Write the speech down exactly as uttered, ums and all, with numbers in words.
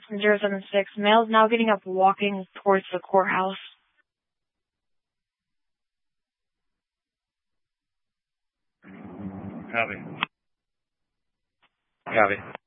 zero seven six. Male is now getting up, walking towards the courthouse. Copy. Copy.